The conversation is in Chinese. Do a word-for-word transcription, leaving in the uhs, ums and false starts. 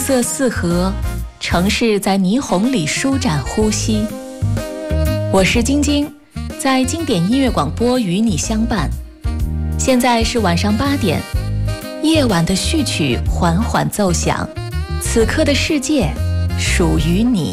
色四合，城市在霓虹里舒展呼吸。我是晶晶，在经典音乐广播与你相伴。现在是晚上八点，夜晚的序曲缓缓奏响，此刻的世界属于你。